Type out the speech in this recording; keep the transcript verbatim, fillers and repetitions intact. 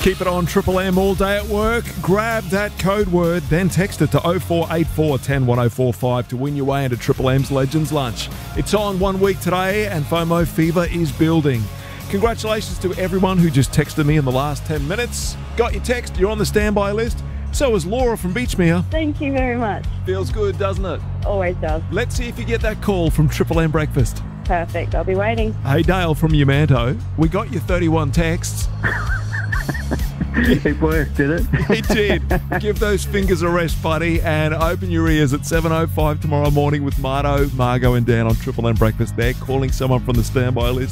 Keep it on Triple M all day at work. Grab that code word, then text it to oh four eight four, one oh, one oh four five to win your way into Triple M's Legends Lunch. It's on one week today and FOMO fever is building. Congratulations to everyone who just texted me in the last ten minutes. Got your text, you're on the standby list. So is Laura from Beachmere. Thank you very much. Feels good, doesn't it? Always does. Let's see if you get that call from Triple M Breakfast. Perfect. I'll be waiting. Hey, Dale from Umanto. We got your thirty-one texts. It worked, did it? It did. Give those fingers a rest, buddy, and open your ears at seven oh five tomorrow morning with Marto, Margot and Dan on Triple M Breakfast. They're calling someone from the standby list.